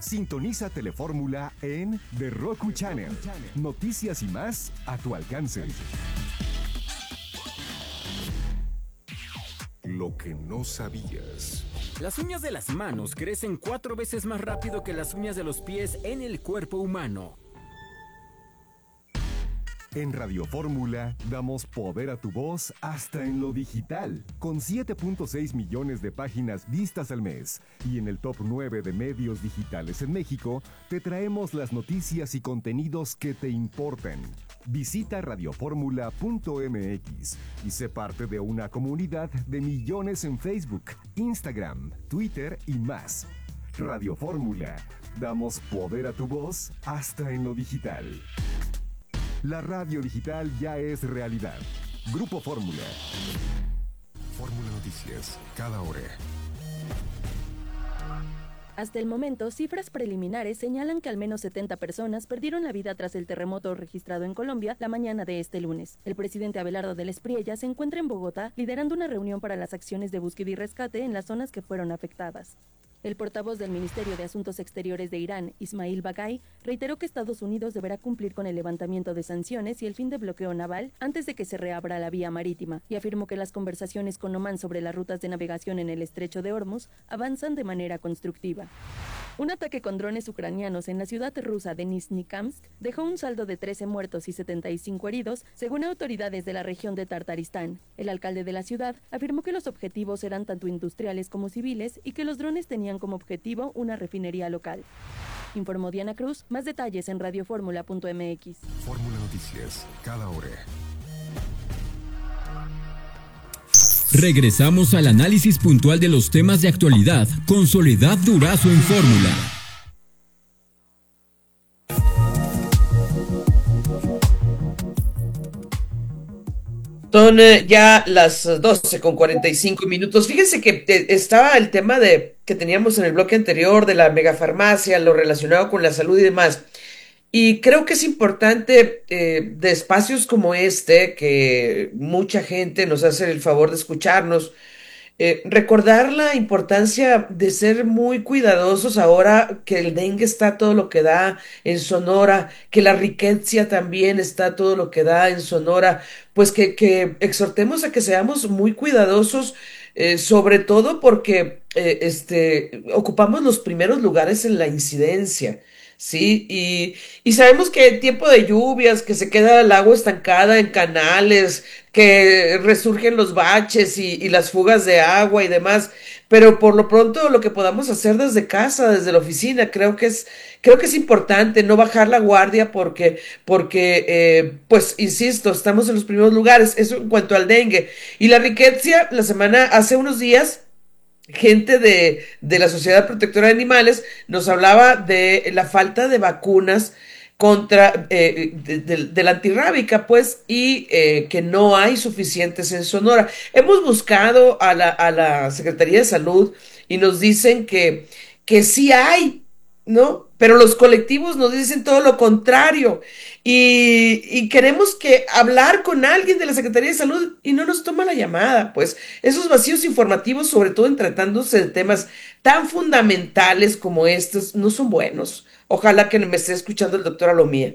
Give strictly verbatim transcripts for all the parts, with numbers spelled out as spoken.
Sintoniza Telefórmula en The Roku Channel. Noticias y más a tu alcance. Lo que no sabías. Las uñas de las manos crecen cuatro veces más rápido que las uñas de los pies en el cuerpo humano. En Radio Fórmula damos poder a tu voz hasta en lo digital, con siete punto seis millones de páginas vistas al mes. Y en el top nueve de medios digitales en México, te traemos las noticias y contenidos que te importan. Visita radioformula punto m x y sé parte de una comunidad de millones en Facebook, Instagram, Twitter y más. Radio Fórmula, damos poder a tu voz hasta en lo digital. La radio digital ya es realidad. Grupo Fórmula. Fórmula Noticias, cada hora. Hasta el momento, cifras preliminares señalan que al menos setenta personas perdieron la vida tras el terremoto registrado en Colombia la mañana de este lunes. El presidente Abelardo del Espriella se encuentra en Bogotá liderando una reunión para las acciones de búsqueda y rescate en las zonas que fueron afectadas. El portavoz del Ministerio de Asuntos Exteriores de Irán, Ismail Bagay, reiteró que Estados Unidos deberá cumplir con el levantamiento de sanciones y el fin de bloqueo naval antes de que se reabra la vía marítima, y afirmó que las conversaciones con Omán sobre las rutas de navegación en el estrecho de Hormuz avanzan de manera constructiva. Un ataque con drones ucranianos en la ciudad rusa de Nizhny-Kamsk dejó un saldo de trece muertos y setenta y cinco heridos, según autoridades de la región de Tartaristán. El alcalde de la ciudad afirmó que los objetivos eran tanto industriales como civiles y que los drones tenían como objetivo una refinería local. Informó Diana Cruz. Más detalles en radioformula punto m x. Fórmula Noticias, cada hora. Regresamos al análisis puntual de los temas de actualidad con Soledad Durazo en Fórmula. Son eh, ya las doce con cuarenta y cinco minutos. Fíjense que eh, estaba el tema de que teníamos en el bloque anterior de la megafarmacia, lo relacionado con la salud y demás. Y creo que es importante eh, de espacios como este, que mucha gente nos hace el favor de escucharnos, eh, recordar la importancia de ser muy cuidadosos ahora que el dengue está todo lo que da en Sonora, que la riqueza también está todo lo que da en Sonora, pues que, que exhortemos a que seamos muy cuidadosos, eh, sobre todo porque eh, este, ocupamos los primeros lugares en la incidencia. Sí, y, y sabemos que en tiempo de lluvias, que se queda el agua estancada en canales, que resurgen los baches y, y las fugas de agua y demás, pero por lo pronto lo que podamos hacer desde casa, desde la oficina, creo que es, creo que es importante no bajar la guardia porque, porque eh, pues insisto, estamos en los primeros lugares, eso en cuanto al dengue. Y la riqueza, la semana, hace unos días, gente de, de la Sociedad Protectora de Animales nos hablaba de la falta de vacunas contra eh, de, de, de la antirrábica, pues, y eh, que no hay suficientes en Sonora. Hemos buscado a la, a la Secretaría de Salud y nos dicen que, que sí hay, ¿no? Pero los colectivos nos dicen todo lo contrario. Y, y queremos que hablar con alguien de la Secretaría de Salud y no nos toma la llamada, pues esos vacíos informativos, sobre todo en tratándose de temas tan fundamentales como estos, no son buenos. Ojalá que me esté escuchando el doctor Alomía.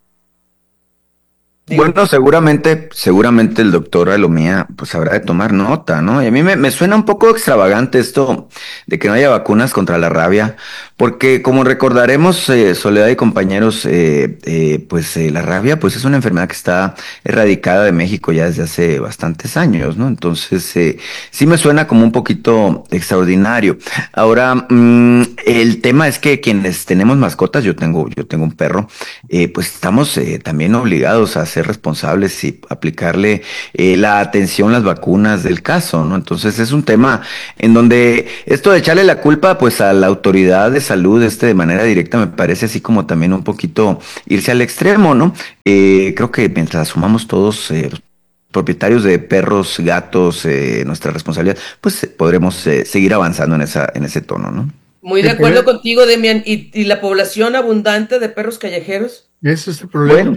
Digo. Bueno, seguramente, seguramente el doctor Alomía pues habrá de tomar nota, ¿no? Y a mí me, me suena un poco extravagante esto de que no haya vacunas contra la rabia, porque como recordaremos, eh, Soledad y compañeros, eh, eh, pues eh, la rabia pues es una enfermedad que está erradicada de México ya desde hace bastantes años, ¿no? Entonces, eh, sí me suena como un poquito extraordinario. Ahora, mmm, el tema es que quienes tenemos mascotas, yo tengo, yo tengo un perro, eh, pues estamos eh, también obligados a hacer ser responsables y aplicarle eh, la atención, las vacunas del caso, ¿no? Entonces es un tema en donde esto de echarle la culpa pues a la autoridad de salud este de manera directa me parece así como también un poquito irse al extremo, ¿no? Eh, creo que mientras asumamos todos eh, propietarios de perros, gatos, eh, nuestra responsabilidad, pues eh, podremos eh, seguir avanzando en esa en ese tono, ¿no? Muy de acuerdo contigo, Demian. ¿Y, y la población abundante de perros callejeros? Ese es el problema. Bueno,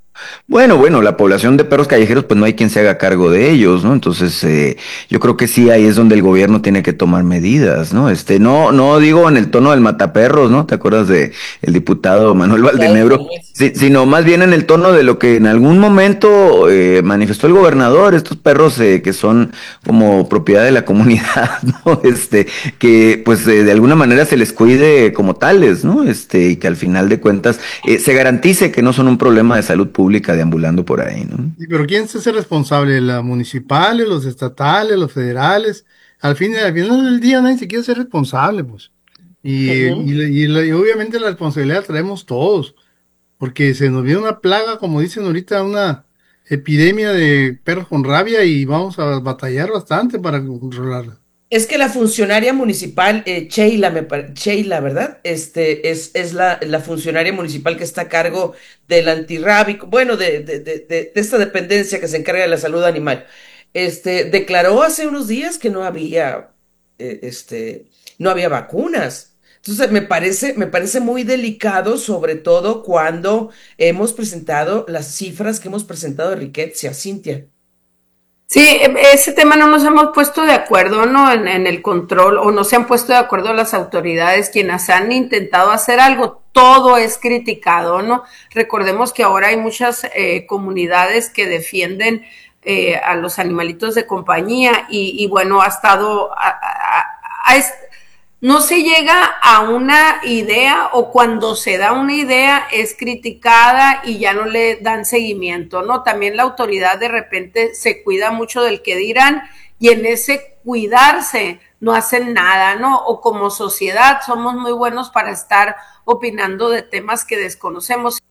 Bueno, bueno, la población de perros callejeros, pues no hay quien se haga cargo de ellos, ¿no? Entonces, eh, yo creo que sí, ahí es donde el gobierno tiene que tomar medidas, ¿no? Este, no, no digo en el tono del mataperros, ¿no? ¿Te acuerdas de el diputado Manuel Valdenebro? Sí, sino más bien en el tono de lo que en algún momento eh, manifestó el gobernador, estos perros eh, que son como propiedad de la comunidad, ¿no? Este, que pues eh, de alguna manera se les cuide como tales, ¿no? Este, y que al final de cuentas eh, se garantice que no son un problema de salud pública deambulando por ahí, ¿no? Sí, pero ¿quién se hace responsable? ¿Las municipales, los estatales, los federales? Al fin, al final del día nadie se quiere ser responsable, pues. Y, Ujú. y, y la- y obviamente la responsabilidad la traemos todos, porque se nos viene una plaga, como dicen ahorita, una epidemia de perros con rabia y vamos a batallar bastante para controlarla. Es que la funcionaria municipal, eh, Sheila, me pare- Sheila, ¿verdad? Este, es, es la, la funcionaria municipal que está a cargo del antirrábico, bueno, de, de, de, de- de esta dependencia que se encarga de la salud animal. Este, declaró hace unos días que no había, eh, este, no había vacunas. Entonces, me parece, me parece muy delicado, sobre todo cuando hemos presentado las cifras que hemos presentado de riqueza, Cintia. Sí, e- ese tema no nos hemos puesto de acuerdo, ¿no? En, en el control, o no se han puesto de acuerdo las autoridades, quienes han intentado hacer algo, todo es criticado, ¿no? Recordemos que ahora hay muchas eh, comunidades que defienden eh, a los animalitos de compañía y, y bueno, ha estado, a, a- a- a- no se llega a una idea o cuando se da una idea es criticada y ya no le dan seguimiento, ¿no? También la autoridad de repente se cuida mucho del que dirán y en ese cuidarse no hacen nada, ¿no? O como sociedad somos muy buenos para estar opinando de temas que desconocemos.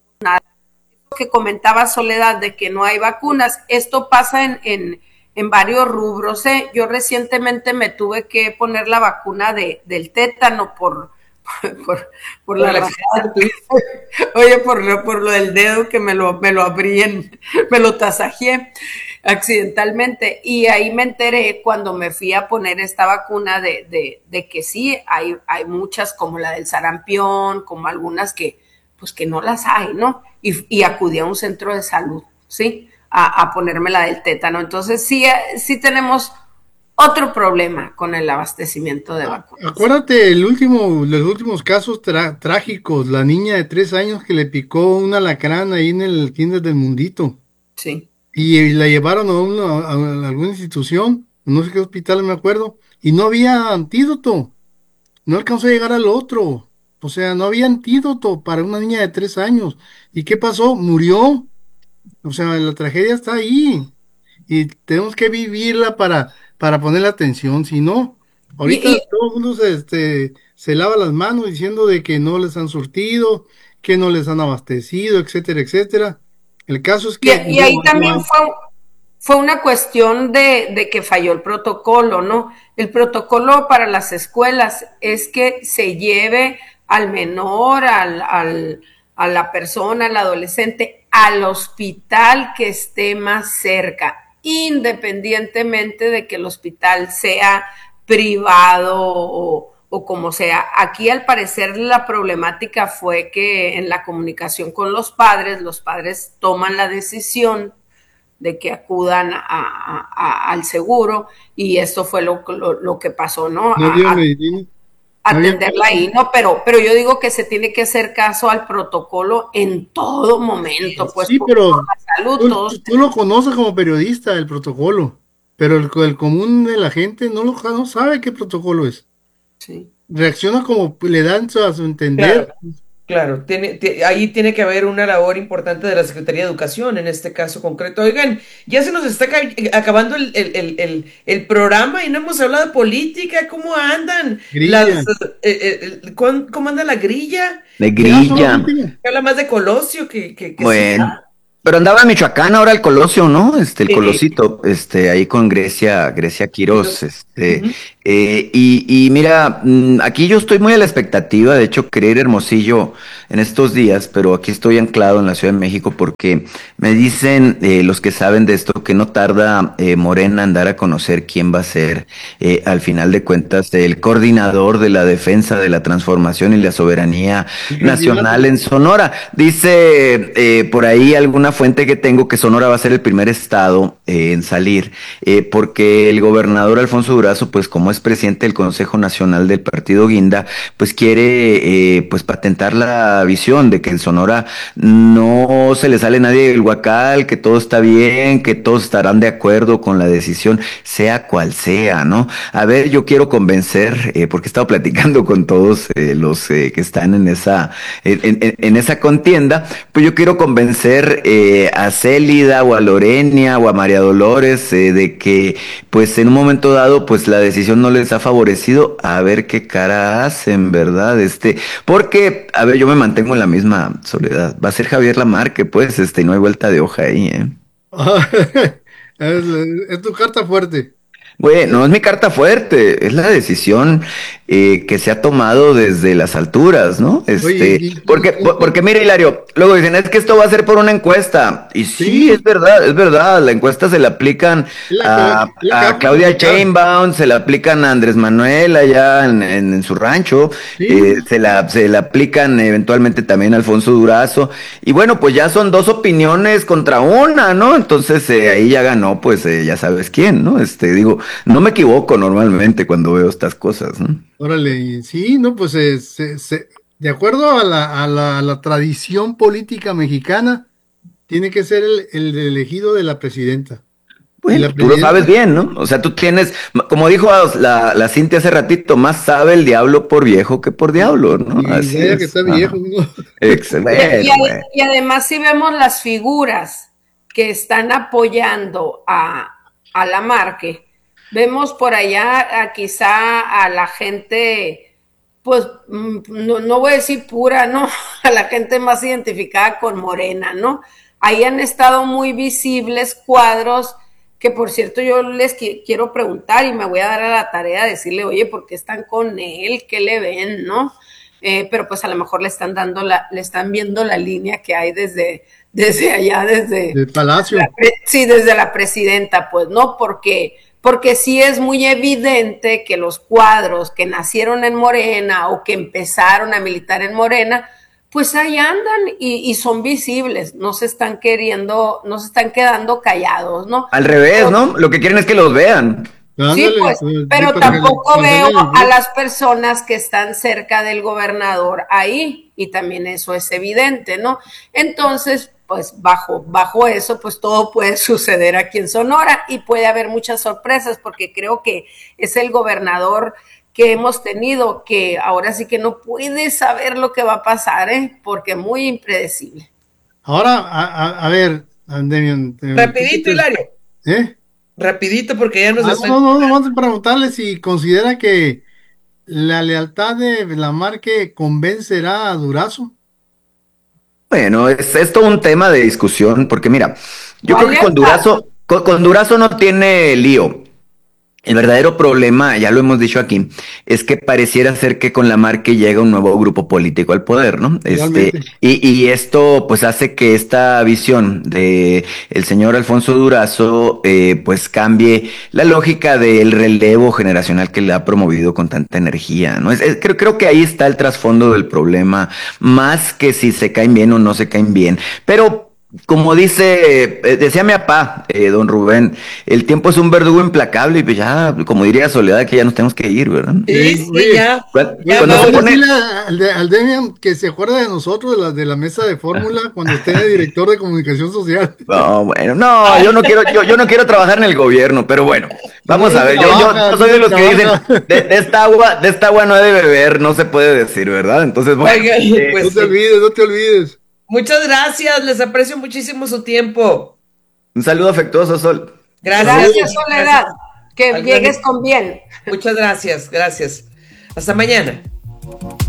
Que comentaba Soledad de que no hay vacunas, esto pasa en, en, en varios rubros, ¿eh? Yo recientemente me tuve que poner la vacuna de, del tétano por, por, por la, Por el accidente rajada. que tuviste. Oye, por lo, por lo del dedo que me lo, me lo abrí, en, me lo tasajeé accidentalmente. Y ahí me enteré cuando me fui a poner esta vacuna de, de, de que sí, hay, hay muchas como la del sarampión, como algunas que, pues que no las hay, ¿no? Y, y acudí a un centro de salud, ¿sí? A, a ponerme la del tétano. Entonces sí, sí tenemos otro problema con el abastecimiento de vacunas. Acuérdate el último, los últimos casos tra- trágicos, la niña de tres años que le picó un alacrán ahí en el kinder del Mundito Sí. y la llevaron a, una, a alguna institución, no sé qué hospital, no me acuerdo, y no había antídoto, no alcanzó a llegar al otro, o sea, no había antídoto para una niña de tres años. ¿Y qué pasó? Murió, o sea, la tragedia está ahí y tenemos que vivirla para, para ponerle atención, si no, Y, ahorita y, todo el mundo se, este, se lava las manos diciendo de que no les han surtido, que no les han abastecido, etcétera, etcétera. El caso es y, que y ahí no, no también hay. fue, fue una cuestión de, de que falló el protocolo, ¿no? El protocolo para las escuelas es que se lleve al menor, al, al, a la persona, al adolescente, al hospital que esté más cerca, independientemente de que el hospital sea privado o, o como sea. Aquí al parecer la problemática fue que en la comunicación con los padres, los padres toman la decisión de que acudan a, a, a, al seguro y esto fue lo, lo, lo que pasó, ¿no? No A, había a medicina, no había atenderla ahí, ¿no? Pero, pero yo digo que se tiene que hacer caso al protocolo en todo momento, pues sí, por, por pero la salud tú, todos tú- tú lo conoces como periodista, el protocolo, pero el, el común de la gente no lo no sabe qué protocolo es. sí. Reacciona como le dan su- a su entender. Claro, claro, tiene, ti- ahí tiene que haber una labor importante de la Secretaría de Educación en este caso concreto. Oigan, ya se nos está ca- acabando el, el, el, el, el programa y no hemos hablado de política. ¿Cómo andan las, Grilla. eh, eh, el- cuán- cómo anda la grilla? De Que Ya son los grilla. últimos. habla más de Colosio que, que, que sí. Bueno, pero andaba en Michoacán ahora el Colosio, ¿no? Este, el Eh, Colosito, este, ahí con Grecia, Grecia Quirós, este, Ujú. Eh, y, y mira, mm, aquí yo estoy muy a la expectativa, de hecho quería ir a Hermosillo en estos días, pero aquí estoy anclado en la Ciudad de México porque me dicen eh, los que saben de esto que no tarda eh, Morena en dar a conocer quién va a ser eh, al final de cuentas el coordinador de la defensa de la transformación y la soberanía nacional en Sonora. Dice eh, por ahí alguna fuente que tengo que Sonora va a ser el primer estado eh, en salir, eh, porque el gobernador Alfonso Durazo, pues como es presidente del Consejo Nacional del Partido Guinda, pues quiere eh, pues patentar la visión de que en Sonora no se le sale nadie del huacal, que todo está bien, que todos estarán de acuerdo con la decisión, sea cual sea, ¿no? A ver, yo quiero convencer, eh, porque he estado platicando con todos eh, los eh, que están en esa, en, en, en esa contienda, pues yo quiero convencer eh, a Célida o a Lorenia o a María Dolores eh, de que pues en un momento dado pues la decisión no les ha favorecido, a ver qué cara hacen, ¿verdad? Este, porque, a ver, yo me mantengo en la misma Soledad. Va a ser Javier Lamarque, pues, este, y no hay vuelta de hoja ahí, ¿eh? es, es tu carta fuerte. Güey, no es mi carta fuerte, es la decisión eh, que se ha tomado desde las alturas, ¿no? Este, Oye, y- porque, y- por- porque mira, Hilario, luego dicen, es que esto va a ser por una encuesta. Y sí, Sí. es verdad, es verdad, la encuesta se la aplican Es la que va- a, es la que va a a Claudia publicar. Sheinbaum, se la aplican a Andrés Manuel allá en, en- en su rancho, Sí. eh, se la, se la aplican eventualmente también a Alfonso Durazo. Y bueno, pues ya son dos opiniones contra una, ¿no? Entonces eh, ahí ya ganó, pues eh, ya sabes quién, ¿no? Este, digo, no me equivoco normalmente cuando veo estas cosas, ¿no? Órale, y sí, no, pues eh, se- se- de acuerdo a la, a la, a la tradición política mexicana, tiene que ser el, el elegido de la presidenta. Y Bueno, la tú lo sabes presidenta, bien, ¿no? O sea, tú tienes, como dijo la, la Cintia hace ratito, más sabe el diablo por viejo que por diablo, ¿no? y Así vaya que es. está viejo, Ajá. ¿no? Y, Excelente, y ade- bueno. y además si vemos las figuras que están apoyando a, a Lamarque, vemos por allá a quizá a la gente, pues mm, no, no voy a decir pura, ¿no? A la gente más identificada con Morena, ¿no? Ahí han estado muy visibles cuadros que, por cierto, yo les qui- quiero preguntar y me voy a dar a la tarea de decirle, oye, ¿por qué están con él? ¿Qué le ven, no? Eh, pero pues a lo mejor le están dando la, le están viendo la línea que hay desde, desde allá, desde Del Palacio. la pre- sí, desde la presidenta, pues, ¿no? Porque, porque sí es muy evidente que los cuadros que nacieron en Morena o que empezaron a militar en Morena, pues ahí andan y, y son visibles, no se están queriendo, no se están quedando callados, ¿no? Al revés, ¿no? Lo que quieren es que los vean. Sí, Ándale, pues, pues, sí, pero para que le- tampoco para veo hacerle el- a las personas que están cerca del gobernador ahí, y también eso es evidente, ¿no? Entonces, pues bajo, bajo eso, pues todo puede suceder aquí en Sonora y puede haber muchas sorpresas, porque creo que es el gobernador que hemos tenido, que ahora sí que no puede saber lo que va a pasar, ¿eh? Porque muy impredecible. Ahora, a, a- a ver, Demian, eh, Rapidito, Hilario. ¿eh? Rapidito, porque ya nos Ah, están... no, no, no, vamos a preguntarle si considera que la lealtad de Lamarque convencerá a Durazo. Bueno, es, es todo un tema de discusión, porque mira, yo ¿Cuál creo que con lealtad? Durazo, con, con Durazo no tiene lío. El verdadero problema, ya lo hemos dicho aquí, es que pareciera ser que con Lamarque llega un nuevo grupo político al poder, ¿no? Este, Realmente. y, y esto pues hace que esta visión de el señor Alfonso Durazo eh, pues cambie la lógica del relevo generacional que le ha promovido con tanta energía, ¿no? Es, es- creo, creo que ahí está el trasfondo del problema, más que si se caen bien o no se caen bien. Pero como dice, eh, decía mi papá, eh, don Rubén, el tiempo es un verdugo implacable y pues ya, como diría Soledad, que ya nos tenemos que ir, ¿verdad? Sí, sí, Oye, ya. Cuando, Ya cuando se vamos. pone, Decirle al, de- al Demian que se acuerda de nosotros, de la, de la mesa de fórmula, cuando esté de director de comunicación social. no, bueno, no, yo no quiero, yo, yo no quiero trabajar en el gobierno, pero bueno, vamos a ver, yo, yo, yo soy de los que dicen, de, de esta agua, de esta agua no he de beber, no se puede decir, ¿verdad? Entonces, bueno, Oiga, eh, pues No te sí. olvides, no te olvides. Muchas gracias, les aprecio muchísimo su tiempo. un saludo afectuoso, Sol. Gracias. Gracias, Soledad. Que Al llegues granito. con bien. Muchas gracias, gracias. Hasta mañana.